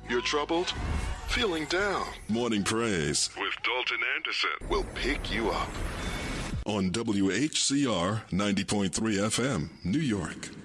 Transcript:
You're troubled? Feeling down? Morning Praise with Dalton Anderson will pick you up on WHCR 90.3 FM, New York.